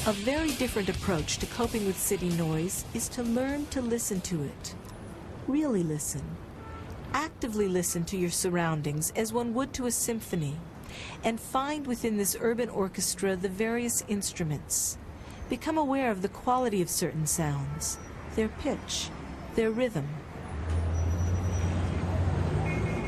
A very different approach to coping with city noise is to learn to listen to it. Really listen. Actively listen to your surroundings as one would to a symphony, and find within this urban orchestra the various instruments. Become aware of the quality of certain sounds, their pitch, their rhythm,